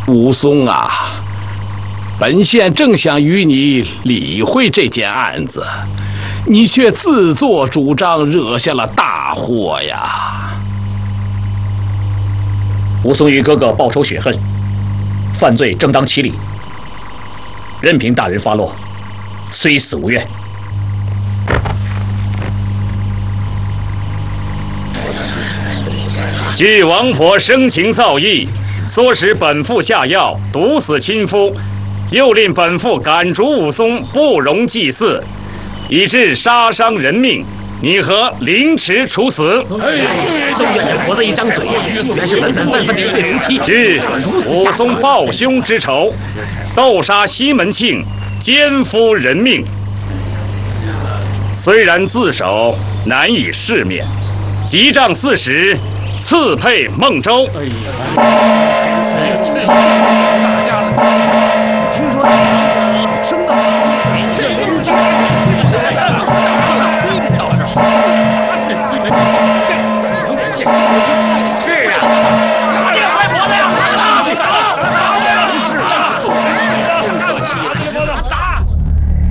武松啊，本县正想与你理会这件案子，你却自作主张，惹下了大祸呀！ 武松与哥哥报仇雪恨，犯罪正当其理，任凭大人发落，虽死无怨。 据王婆生情造意，唆使本父下药毒死亲夫，又令本父赶逐武松，不容祭祀，以致杀伤人命。你何凌迟处死？ 都怨这婆子一张嘴，原是本本分分的一对夫妻。 据武松报兄之仇，斗杀西门庆，奸夫人命。虽然自首，难以释免，急杖40，赐配孟州。 大家了，听说你生的比这人家。到这好，他是西门庆，有点见识。